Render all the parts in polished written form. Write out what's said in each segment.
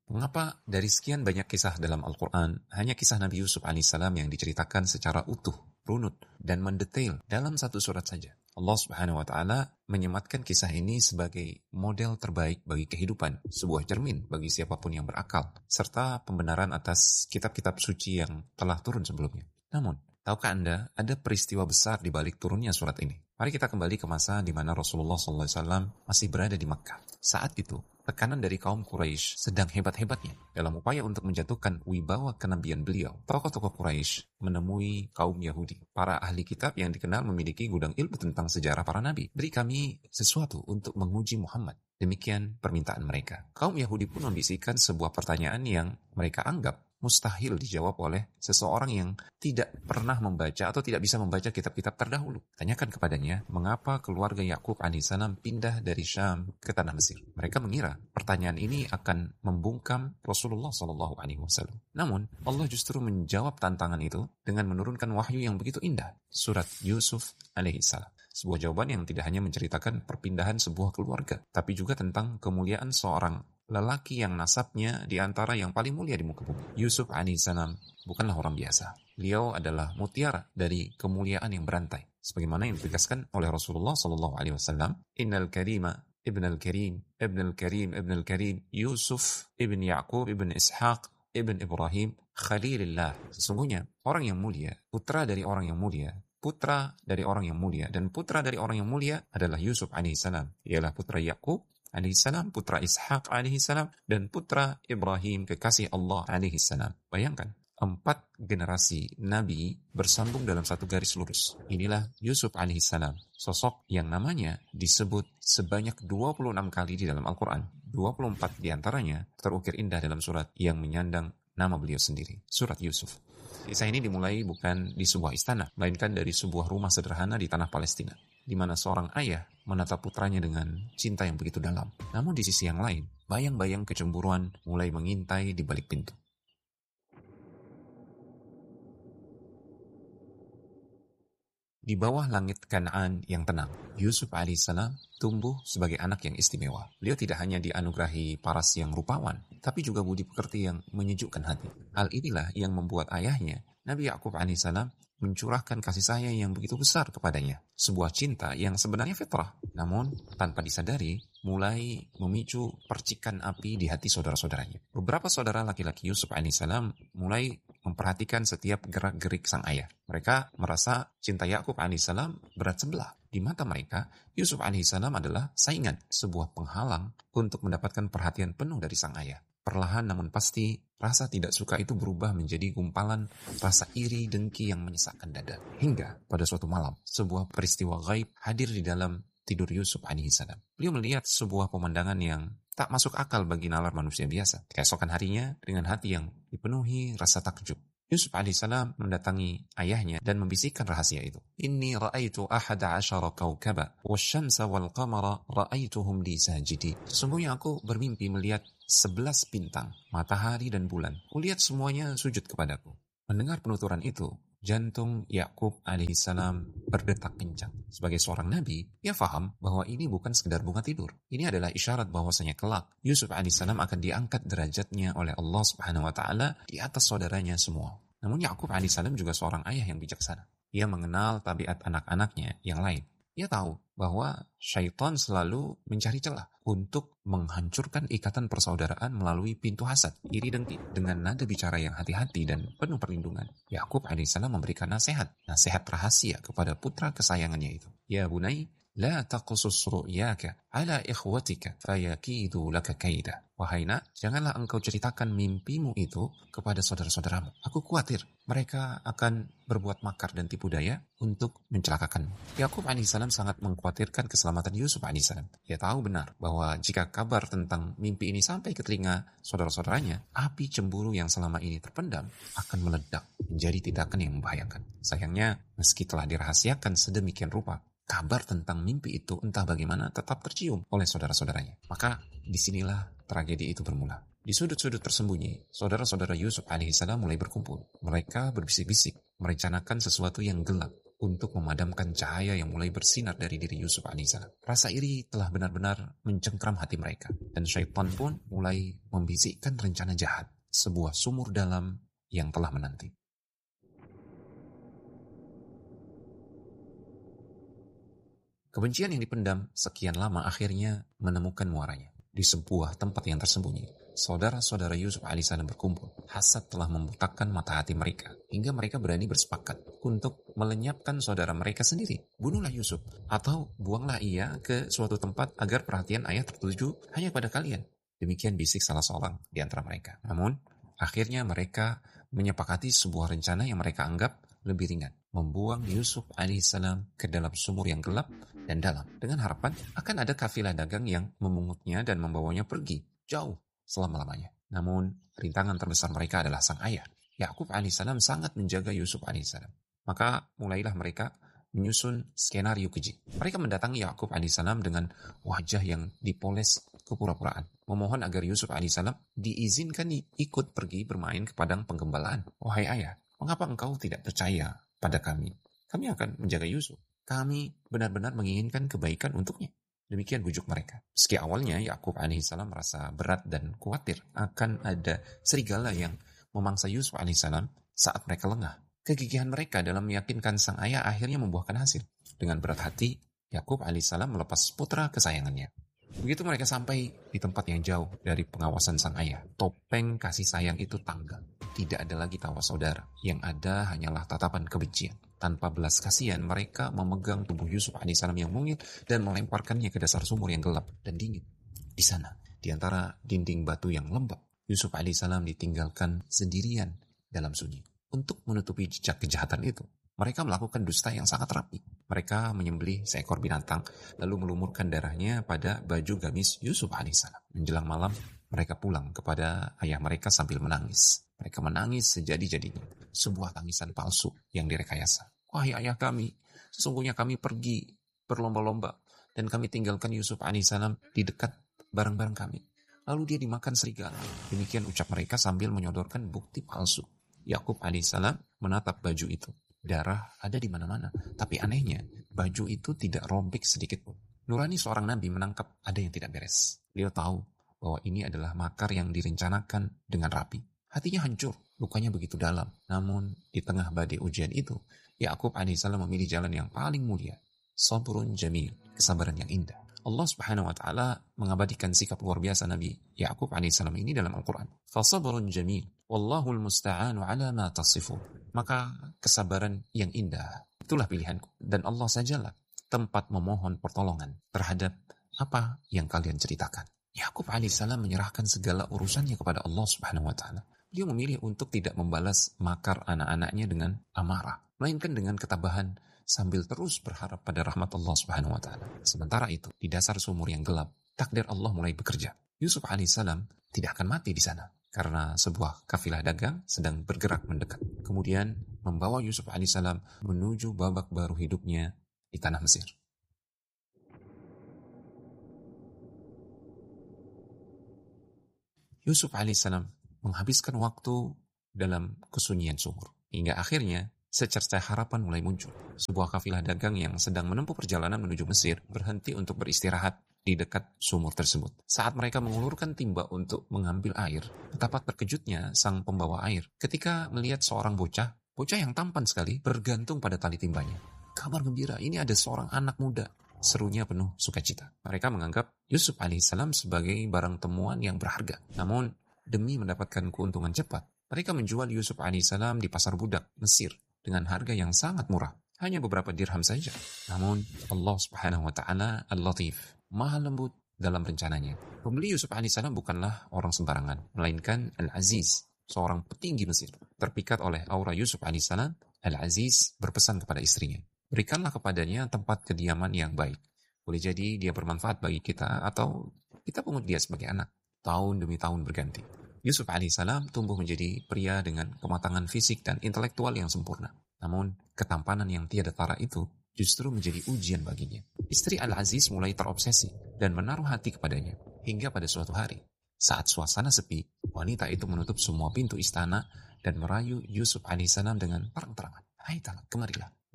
Mengapa dari sekian banyak kisah dalam Al-Quran, hanya kisah Nabi Yusuf alaihissalam yang diceritakan secara utuh, runut, dan mendetail dalam satu surat saja? Allah Subhanahu wa Ta'ala menyematkan kisah ini sebagai model terbaik bagi kehidupan, sebuah cermin bagi siapapun yang berakal, serta pembenaran atas kitab-kitab suci yang telah turun sebelumnya. Namun, tahukah Anda ada peristiwa besar di balik turunnya surat ini? Mari kita kembali ke masa di mana Rasulullah SAW masih berada di Makkah. Saat itu, tekanan dari kaum Quraisy sedang hebat-hebatnya dalam upaya untuk menjatuhkan wibawa kenabian beliau. Tokoh-tokoh Quraisy menemui kaum Yahudi, para ahli kitab yang dikenal memiliki gudang ilmu tentang sejarah para nabi. Beri kami sesuatu untuk menguji Muhammad. Demikian permintaan mereka. Kaum Yahudi pun membisikan sebuah pertanyaan yang mereka anggap mustahil dijawab oleh seseorang yang tidak pernah membaca atau tidak bisa membaca kitab-kitab terdahulu. Tanyakan kepadanya, mengapa keluarga Yakub alaihissalam pindah dari Syam ke tanah Mesir? Mereka mengira pertanyaan ini akan membungkam Rasulullah SAW. Namun, Allah justru menjawab tantangan itu dengan menurunkan wahyu yang begitu indah. Surat Yusuf alaihissalam. Sebuah jawaban yang tidak hanya menceritakan perpindahan sebuah keluarga, tapi juga tentang kemuliaan seorang lelaki yang nasabnya di antara yang paling mulia di muka bumi. Yusuf alaihissalam bukanlah orang biasa. Beliau adalah mutiara dari kemuliaan yang berantai. Sebagaimana yang ditegaskan oleh Rasulullah SAW, Innal karima ibn al-karim, ibn al-karim, ibn al-karim, Yusuf ibn Yaqub, ibn Ishaq, ibn Ibrahim, Khalilillah. Sesungguhnya orang yang mulia, putra dari orang yang mulia, putra dari orang yang mulia, dan putra dari orang yang mulia adalah Yusuf alaihissalam. Ialah putra Yakub alaihissalam, putra Ishaq alaihissalam, dan putra Ibrahim kekasih Allah alaihissalam. Bayangkan, 4 generasi Nabi bersambung dalam satu garis lurus. Inilah Yusuf alaihissalam, sosok yang namanya disebut sebanyak 26 kali di dalam Al-Quran. 24 diantaranya terukir indah dalam surat yang menyandang nama beliau sendiri, surat Yusuf. Kisah ini dimulai bukan di sebuah istana, melainkan dari sebuah rumah sederhana di tanah Palestina, di mana seorang ayah menatap putranya dengan cinta yang begitu dalam. Namun di sisi yang lain, bayang-bayang kecemburuan mulai mengintai di balik pintu. Di bawah langit Kanaan yang tenang, Yusuf alaihissalam tumbuh sebagai anak yang istimewa. Beliau tidak hanya dianugerahi paras yang rupawan, tapi juga budi pekerti yang menyejukkan hati. Hal inilah yang membuat ayahnya, Nabi Yakub alaihissalam, mencurahkan kasih sayang yang begitu besar kepadanya. Sebuah cinta yang sebenarnya fitrah, namun tanpa disadari mulai memicu percikan api di hati saudara-saudaranya. Beberapa saudara laki-laki Yusuf alaihissalam mulai memperhatikan setiap gerak-gerik sang ayah. Mereka merasa cinta Yakub alaihissalam berat sebelah. Di mata mereka, Yusuf alaihissalam adalah saingan, sebuah penghalang untuk mendapatkan perhatian penuh dari sang ayah. Perlahan namun pasti, rasa tidak suka itu berubah menjadi gumpalan rasa iri dengki yang menyesakkan dada. Hingga pada suatu malam, sebuah peristiwa gaib hadir di dalam tidur Yusuf alaihissalam. Beliau melihat sebuah pemandangan yang tak masuk akal bagi nalar manusia biasa. Keesokan harinya, dengan hati yang dipenuhi rasa takjub, Yusuf alaihissalam mendatangi ayahnya dan membisikkan rahasia itu. Inni ra'aitu ahada asyara kawkaba wasyamsa wal qamara ra'aituhum li sajidi. Sesungguhnya aku bermimpi melihat 11 bintang, matahari dan bulan. Kulihat semuanya sujud kepadaku. Mendengar penuturan itu, jantung Yakub alaihissalam berdetak kencang. Sebagai seorang nabi, ia faham bahwa ini bukan sekedar bunga tidur. Ini adalah isyarat bahwasanya kelak Yusuf alaihissalam akan diangkat derajatnya oleh Allah Subhanahu wa Ta'ala di atas saudaranya semua. Namun Yakub alaihissalam juga seorang ayah yang bijaksana. Ia mengenal tabiat anak-anaknya yang lain. Ia tahu bahwa syaitan selalu mencari celah untuk menghancurkan ikatan persaudaraan melalui pintu hasad, iri dengki. Dengan nada bicara yang hati-hati dan penuh perlindungan, Yakub alaihissalam memberikan nasihat rahasia kepada putra kesayangannya itu. Ya bunai, la taqsus ru'yaka ala ikhwatika fayakidu laka kaida. Wahai nak, janganlah engkau ceritakan mimpimu itu kepada saudara-saudaramu. Aku khawatir mereka akan berbuat makar dan tipu daya untuk mencelakakanmu. Yakub alaihissalam sangat mengkhawatirkan keselamatan Yusuf alaihissalam. Ia tahu benar bahwa jika kabar tentang mimpi ini sampai ke telinga saudara-saudaranya, api cemburu yang selama ini terpendam akan meledak menjadi tindakan yang membahayakan. Sayangnya, meski telah dirahasiakan sedemikian rupa, kabar tentang mimpi itu entah bagaimana tetap tercium oleh saudara-saudaranya. Maka disinilah tragedi itu bermula. Di sudut-sudut tersembunyi, saudara-saudara Yusuf alaihissalam mulai berkumpul. Mereka berbisik-bisik, merencanakan sesuatu yang gelap untuk memadamkan cahaya yang mulai bersinar dari diri Yusuf alaihissalam. Rasa iri telah benar-benar mencengkram hati mereka, dan syaitan pun mulai membisikkan rencana jahat, sebuah sumur dalam yang telah menanti. Kebencian yang dipendam sekian lama akhirnya menemukan muaranya di sebuah tempat yang tersembunyi. Saudara-saudara Yusuf alaihissalam berkumpul. Hasad telah membutakan mata hati mereka, hingga mereka berani bersepakat untuk melenyapkan saudara mereka sendiri. Bunuhlah Yusuf, atau buanglah ia ke suatu tempat agar perhatian ayah tertuju hanya pada kalian. Demikian bisik salah seorang di antara mereka. Namun, akhirnya mereka menyepakati sebuah rencana yang mereka anggap lebih ringan. Membuang Yusuf alaihissalam ke dalam sumur yang gelap dan dalam, dengan harapan akan ada kafilah dagang yang memungutnya dan membawanya pergi jauh selama-lamanya. Namun, rintangan terbesar mereka adalah sang ayah. Yakub alaihissalam sangat menjaga Yusuf alaihissalam. Maka mulailah mereka menyusun skenario keji. Mereka mendatangi Yakub alaihissalam dengan wajah yang dipoles kepura-puraan, memohon agar Yusuf alaihissalam diizinkan ikut pergi bermain ke padang penggembalaan. Wahai ayah, mengapa engkau tidak percaya pada kami? Kami akan menjaga Yusuf. Kami benar-benar menginginkan kebaikan untuknya. Demikian bujuk mereka. Meski awalnya Yakub alaihissalam merasa berat dan khawatir akan ada serigala yang memangsa Yusuf alaihissalam saat mereka lengah. Kegigihan mereka dalam meyakinkan sang ayah akhirnya membuahkan hasil. Dengan berat hati, Yakub alaihissalam melepas putra kesayangannya. Begitu mereka sampai di tempat yang jauh dari pengawasan sang ayah, topeng kasih sayang itu tanggal. Tidak ada lagi tawa saudara. Yang ada hanyalah tatapan kebencian. Tanpa belas kasihan, mereka memegang tubuh Yusuf alaihissalam yang mungil dan melemparkannya ke dasar sumur yang gelap dan dingin. Di sana, di antara dinding batu yang lembab, Yusuf alaihissalam ditinggalkan sendirian dalam sunyi. Untuk menutupi jejak kejahatan itu, mereka melakukan dusta yang sangat rapi. Mereka menyembelih seekor binatang, lalu melumurkan darahnya pada baju gamis Yusuf alaihissalam. Menjelang malam, mereka pulang kepada ayah mereka sambil menangis. Mereka menangis sejadi-jadinya. Sebuah tangisan palsu yang direkayasa. Wahai ayah kami, sesungguhnya kami pergi berlomba-lomba, dan kami tinggalkan Yusuf alaihissalam di dekat barang-barang kami. Lalu dia dimakan serigala. Demikian ucap mereka sambil menyodorkan bukti palsu. Yakub alaihissalam menatap baju itu. Darah ada di mana-mana. Tapi anehnya, baju itu tidak robek sedikit pun. Nurani seorang nabi menangkap ada yang tidak beres. Beliau tahu bahwa ini adalah makar yang direncanakan dengan rapi. Hatinya hancur, lukanya begitu dalam. Namun, di tengah badai ujian itu, Yakub alaihissalam memilih jalan yang paling mulia. Sabrun jamil, kesabaran yang indah. Allah subhanahu wa ta'ala mengabadikan sikap luar biasa Nabi Yakub alaihissalam ini dalam Al-Quran. Fasabrun jamil, wallahul musta'anu ala ma tasifun. Maka kesabaran yang indah, itulah pilihanku. Dan Allah sajalah tempat memohon pertolongan terhadap apa yang kalian ceritakan. Yakub alaihissalam menyerahkan segala urusannya kepada Allah subhanahu wa ta'ala. Dia memilih untuk tidak membalas makar anak-anaknya dengan amarah, melainkan dengan ketabahan sambil terus berharap pada rahmat Allah subhanahu wa ta'ala. Sementara itu, di dasar sumur yang gelap, takdir Allah mulai bekerja. Yusuf alaihissalam tidak akan mati di sana, karena sebuah kafilah dagang sedang bergerak mendekat. Kemudian membawa Yusuf alaihissalam menuju babak baru hidupnya di tanah Mesir. Yusuf alaihissalam menghabiskan waktu dalam kesunyian sumur. Hingga akhirnya secerca harapan mulai muncul. Sebuah kafilah dagang yang sedang menempuh perjalanan menuju Mesir berhenti untuk beristirahat di dekat sumur tersebut. Saat mereka mengulurkan timba untuk mengambil air, betapa terkejutnya sang pembawa air ketika melihat seorang bocah yang tampan sekali bergantung pada tali timbanya. Kabar gembira, ini ada seorang anak muda. Serunya penuh sukacita. Mereka menganggap Yusuf alaihissalam sebagai barang temuan yang berharga. Namun, demi mendapatkan keuntungan cepat, mereka menjual Yusuf alaihissalam di pasar budak Mesir dengan harga yang sangat murah, hanya beberapa dirham saja. Namun Allah subhanahu wa ta'ala al-Latif, maha lembut dalam rencananya. Pembeli Yusuf alaihissalam bukanlah orang sembarangan, melainkan Al-Aziz, seorang petinggi Mesir. Terpikat oleh aura Yusuf alaihissalam, Al-Aziz berpesan kepada istrinya, berikanlah kepadanya tempat kediaman yang baik. Boleh jadi dia bermanfaat bagi kita, atau kita pungut dia sebagai anak. Tahun demi tahun berganti. Yusuf alaihissalam tumbuh menjadi pria dengan kematangan fisik dan intelektual yang sempurna. Namun, ketampanan yang tiada tara itu justru menjadi ujian baginya. Istri Al-Aziz mulai terobsesi dan menaruh hati kepadanya. Hingga pada suatu hari, saat suasana sepi, wanita itu menutup semua pintu istana dan merayu Yusuf alaihissalam dengan terang-terangan. Hai Talak, kemarilah.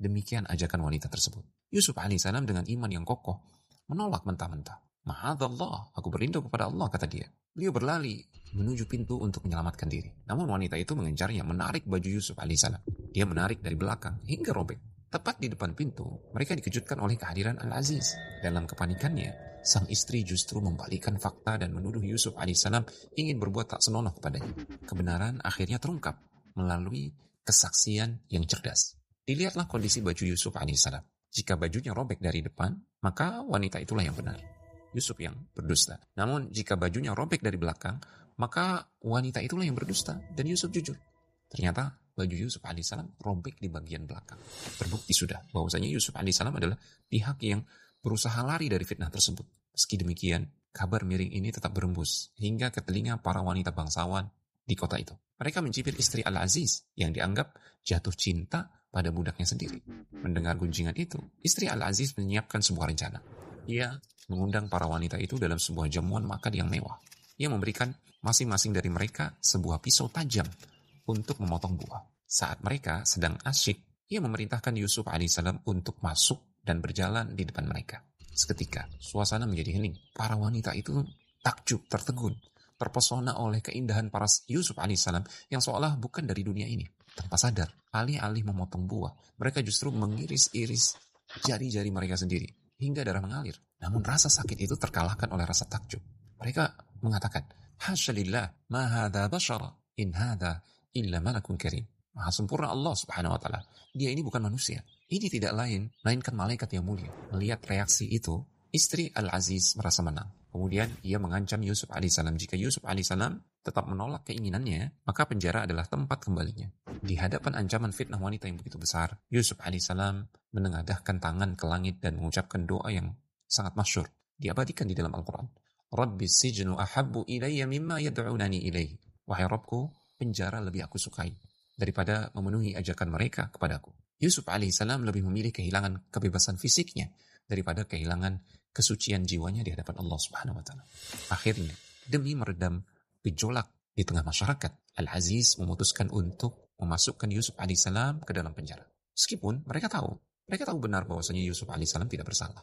Demikian ajakan wanita tersebut. Yusuf alaihissalam dengan iman yang kokoh menolak mentah-mentah. Ma'adzallah, aku berlindung kepada Allah, kata dia. Beliau berlari menuju pintu untuk menyelamatkan diri. Namun wanita itu mengejarnya, menarik baju Yusuf alaihissalam. Dia menarik dari belakang hingga robek. Tepat di depan pintu, mereka dikejutkan oleh kehadiran Al-Aziz. Dalam kepanikannya, sang istri justru membalikkan fakta dan menuduh Yusuf alaihissalam ingin berbuat tak senonoh kepadanya. Kebenaran akhirnya terungkap melalui kesaksian yang cerdas. Dilihatlah kondisi baju Yusuf alaihissalam. Jika bajunya robek dari depan, maka wanita itulah yang benar. Yusuf yang berdusta. Namun jika bajunya robek dari belakang, maka wanita itulah yang berdusta dan Yusuf jujur. Ternyata baju Yusuf alaihissalam robek di bagian belakang. Terbukti sudah bahwasanya Yusuf alaihissalam adalah pihak yang berusaha lari dari fitnah tersebut. Meski demikian, kabar miring ini tetap berembus hingga ke telinga para wanita bangsawan di kota itu. Mereka mencibir istri Al-Aziz yang dianggap jatuh cinta pada budaknya sendiri. Mendengar gunjingan itu, istri Al-Aziz menyiapkan sebuah rencana. Ia mengundang para wanita itu dalam sebuah jamuan makan yang mewah. Ia memberikan masing-masing dari mereka sebuah pisau tajam untuk memotong buah. Saat mereka sedang asyik, ia memerintahkan Yusuf alaihissalam untuk masuk dan berjalan di depan mereka. Seketika, suasana menjadi hening. Para wanita itu takjub, tertegun, terpesona oleh keindahan para Yusuf alaihissalam yang seolah bukan dari dunia ini. Tanpa sadar, alih-alih memotong buah, mereka justru mengiris-iris jari-jari mereka sendiri hingga darah mengalir. Namun rasa sakit itu terkalahkan oleh rasa takjub. Mereka mengatakan, Hasya lillah, ma hadha bashara, in hadha illa malakun karim. Maha sempurna Allah subhanahu wa ta'ala. Dia ini bukan manusia. Ini tidak lain, melainkan malaikat yang mulia. Melihat reaksi itu, istri Al-Aziz merasa menang. Kemudian ia mengancam Yusuf alaihissalam. Jika Yusuf alaihissalam tetap menolak keinginannya, maka penjara adalah tempat kembalinya. Di hadapan ancaman fitnah wanita yang begitu besar, Yusuf alaihissalam menengadahkan tangan ke langit dan mengucapkan doa yang sangat masyhur. Diabadikan di dalam Al-Quran. Rabbi sijnu ahabbu ilayya mimma yad'unani ilaihi. Wahai Rabbku, penjara lebih aku sukai daripada memenuhi ajakan mereka kepadaku. Yusuf alaihissalam lebih memilih kehilangan kebebasan fisiknya daripada kehilangan kesucian jiwanya di hadapan Allah subhanahu wa ta'ala. Akhirnya, demi meredam gejolak di tengah masyarakat, Al-Aziz memutuskan untuk memasukkan Yusuf alaihissalam ke dalam penjara. Meskipun mereka tahu benar bahwasanya Yusuf alaihissalam tidak bersalah.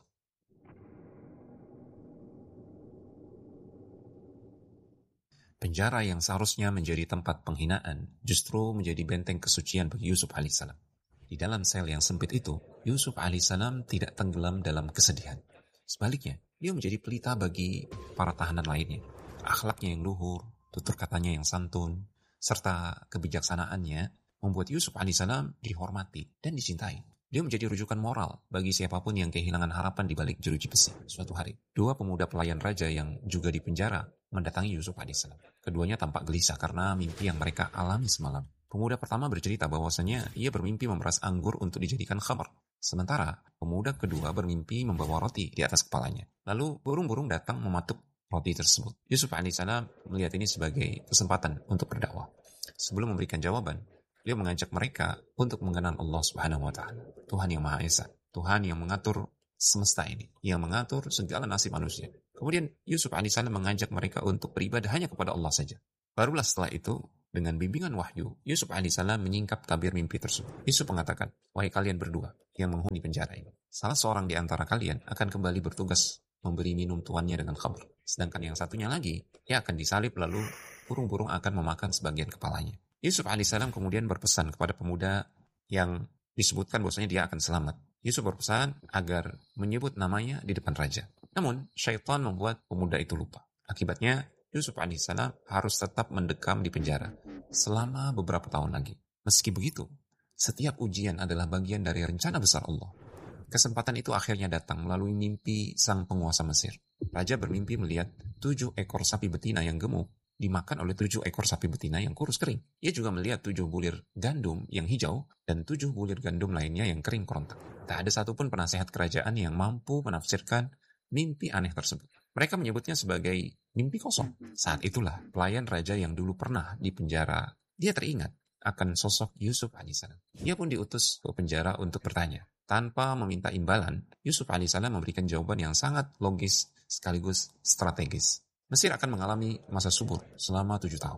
Penjara yang seharusnya menjadi tempat penghinaan justru menjadi benteng kesucian bagi Yusuf alaihissalam. Di dalam sel yang sempit itu, Yusuf alaihissalam tidak tenggelam dalam kesedihan. Sebaliknya, dia menjadi pelita bagi para tahanan lainnya. Akhlaknya yang luhur, tutur katanya yang santun, serta kebijaksanaannya membuat Yusuf alaihissalam dihormati dan dicintai. Dia menjadi rujukan moral bagi siapapun yang kehilangan harapan di balik jeruji besi. Suatu hari, dua pemuda pelayan raja yang juga dipenjara mendatangi Yusuf alaihissalam. Keduanya tampak gelisah karena mimpi yang mereka alami semalam. Pemuda pertama bercerita bahwasanya ia bermimpi memeras anggur untuk dijadikan khamar. Sementara pemuda kedua bermimpi membawa roti di atas kepalanya. Lalu burung-burung datang mematuk roti tersebut. Yusuf alaihissalam melihat ini sebagai kesempatan untuk berdakwah. Sebelum memberikan jawaban, beliau mengajak mereka untuk mengenal Allah subhanahu wa ta'ala. Tuhan yang Maha Esa. Tuhan yang mengatur semesta ini. Yang mengatur segala nasib manusia. Kemudian Yusuf alaihissalam mengajak mereka untuk beribadah hanya kepada Allah saja. Barulah setelah itu, dengan bimbingan wahyu, Yusuf alaihissalam menyingkap tabir mimpi tersebut. Yusuf mengatakan, wahai kalian berdua yang menghuni penjara ini. Salah seorang di antara kalian akan kembali bertugas memberi minum tuannya dengan khamr. Sedangkan yang satunya lagi, ia akan disalib lalu burung-burung akan memakan sebagian kepalanya. Yusuf alaihissalam kemudian berpesan kepada pemuda yang disebutkan bahwasanya dia akan selamat. Yusuf berpesan agar menyebut namanya di depan raja. Namun, syaitan membuat pemuda itu lupa. Akibatnya, Yusuf alaihissalam harus tetap mendekam di penjara selama beberapa tahun lagi. Meski begitu, setiap ujian adalah bagian dari rencana besar Allah. Kesempatan itu akhirnya datang melalui mimpi sang penguasa Mesir. Raja bermimpi melihat 7 ekor sapi betina yang gemuk dimakan oleh 7 ekor sapi betina yang kurus kering. Ia juga melihat 7 bulir gandum yang hijau dan 7 bulir gandum lainnya yang kering kerontak. Tak ada satupun penasehat kerajaan yang mampu menafsirkan mimpi aneh tersebut. Mereka menyebutnya sebagai mimpi kosong. Saat itulah pelayan raja yang dulu pernah di penjara, dia teringat akan sosok Yusuf alaihissalam. Dia pun diutus ke penjara untuk bertanya. Tanpa meminta imbalan, Yusuf alaihissalam memberikan jawaban yang sangat logis sekaligus strategis. Mesir akan mengalami masa subur selama 7 tahun.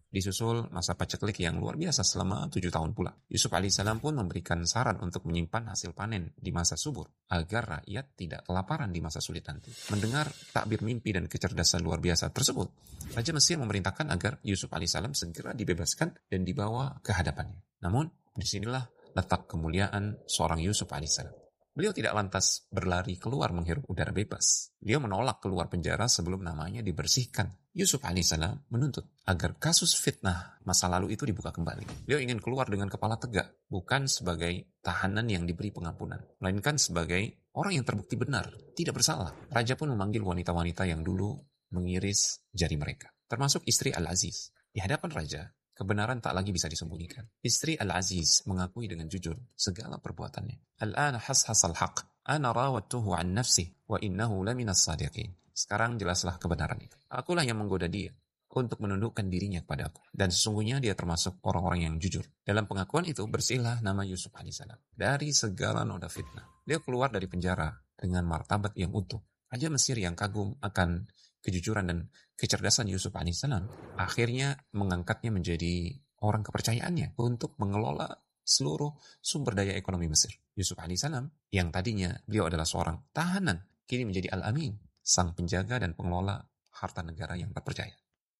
Disusul masa paceklik yang luar biasa selama 7 tahun pula. Yusuf alaihissalam pun memberikan saran untuk menyimpan hasil panen di masa subur, agar rakyat tidak kelaparan di masa sulit nanti. Mendengar takbir mimpi dan kecerdasan luar biasa tersebut, Raja Mesir memerintahkan agar Yusuf alaihissalam segera dibebaskan dan dibawa ke hadapannya. Namun, disinilah letak kemuliaan seorang Yusuf alaihissalam. Beliau tidak lantas berlari keluar menghirup udara bebas. Beliau menolak keluar penjara sebelum namanya dibersihkan. Yusuf alaihissalam menuntut agar kasus fitnah masa lalu itu dibuka kembali. Beliau ingin keluar dengan kepala tegak, bukan sebagai tahanan yang diberi pengampunan, melainkan sebagai orang yang terbukti benar, tidak bersalah. Raja pun memanggil wanita-wanita yang dulu mengiris jari mereka, termasuk istri Al-Aziz. Di hadapan raja, kebenaran tak lagi bisa disembunyikan. Istri Al-Aziz mengakui dengan jujur segala perbuatannya. Al-ana hashasal haq, ana rawattuhu an nafsih, wa innahu laminas sadiqin. Sekarang jelaslah kebenaran itu. Akulah yang menggoda dia untuk menundukkan dirinya kepada aku. Dan sesungguhnya dia termasuk orang-orang yang jujur. Dalam pengakuan itu bersihlah nama Yusuf alaihissalam dari segala noda fitnah. Dia keluar dari penjara dengan martabat yang utuh. Raja Mesir yang kagum akan kejujuran dan kecerdasan Yusuf alaihissalam akhirnya mengangkatnya menjadi orang kepercayaannya untuk mengelola seluruh sumber daya ekonomi Mesir. Yusuf alaihissalam yang tadinya beliau adalah seorang tahanan, kini menjadi Al-Amin, sang penjaga dan pengelola harta negara yang terpercaya.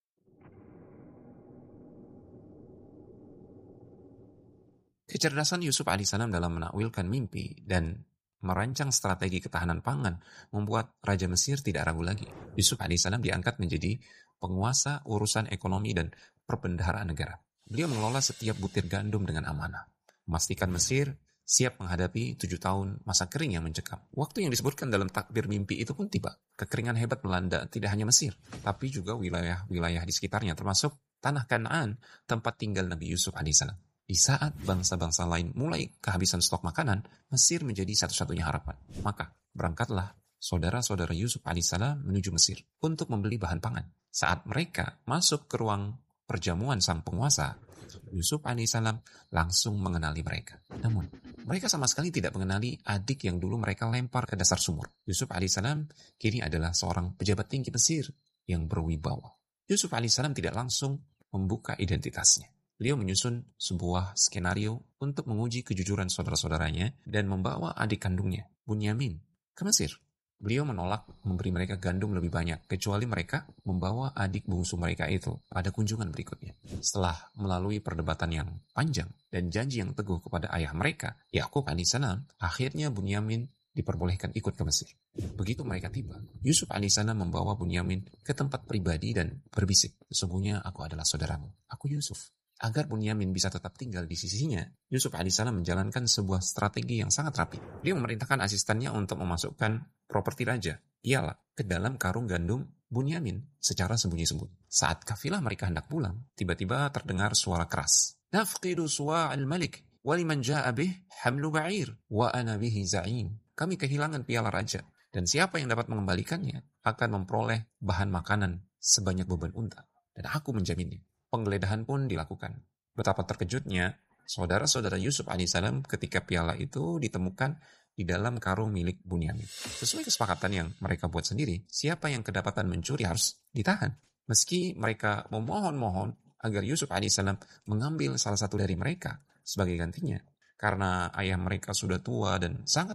Kecerdasan Yusuf alaihissalam dalam menakwilkan mimpi dan merancang strategi ketahanan pangan membuat Raja Mesir tidak ragu lagi. Yusuf alaihissalam diangkat menjadi penguasa urusan ekonomi dan perbendaharaan negara. Beliau mengelola setiap butir gandum dengan amanah, memastikan Mesir siap menghadapi 7 tahun masa kering yang mencekam. Waktu yang disebutkan dalam takbir mimpi itu pun tiba. Kekeringan hebat melanda tidak hanya Mesir, tapi juga wilayah-wilayah di sekitarnya, termasuk tanah Kanaan, tempat tinggal Nabi Yusuf alaihissalam. Di saat bangsa-bangsa lain mulai kehabisan stok makanan, Mesir menjadi satu-satunya harapan. Maka berangkatlah saudara-saudara Yusuf alaihissalam menuju Mesir untuk membeli bahan pangan. Saat mereka masuk ke ruang perjamuan sang penguasa, Yusuf alaihissalam langsung mengenali mereka. Namun, mereka sama sekali tidak mengenali adik yang dulu mereka lempar ke dasar sumur. Yusuf alaihissalam kini adalah seorang pejabat tinggi Mesir yang berwibawa. Yusuf alaihissalam tidak langsung membuka identitasnya. Beliau menyusun sebuah skenario untuk menguji kejujuran saudara-saudaranya dan membawa adik kandungnya, Bunyamin, ke Mesir. Beliau menolak memberi mereka gandum lebih banyak, kecuali mereka membawa adik bungsu mereka itu pada kunjungan berikutnya. Setelah melalui perdebatan yang panjang dan janji yang teguh kepada ayah mereka, Yakub alaihissalam, akhirnya Bunyamin diperbolehkan ikut ke Mesir. Begitu mereka tiba, Yusuf alaihissalam membawa Bunyamin ke tempat pribadi dan berbisik, "Sesungguhnya aku adalah saudaramu, aku Yusuf." Agar Bunyamin bisa tetap tinggal di sisinya, Yusuf alaihissalam menjalankan sebuah strategi yang sangat rapi. Dia memerintahkan asistennya untuk memasukkan properti raja, ialah ke dalam karung gandum Bunyamin secara sembunyi-sembunyi. Saat kafilah mereka hendak pulang, tiba-tiba terdengar suara keras. "Nafqidu suwa'al malik, waliman ja'a bih hamlu ba'ir, wa ana bihi za'im." Kami kehilangan piala raja, dan siapa yang dapat mengembalikannya akan memperoleh bahan makanan sebanyak beban unta, dan aku menjaminnya. Penggeledahan pun dilakukan. Betapa terkejutnya saudara-saudara Yusuf alaihissalam ketika piala itu ditemukan di dalam karung milik Bunyamin. Sesuai kesepakatan yang mereka buat sendiri, siapa yang kedapatan mencuri harus ditahan. Meski mereka memohon-mohon agar Yusuf alaihissalam mengambil salah satu dari mereka sebagai gantinya, karena ayah mereka sudah tua dan sangat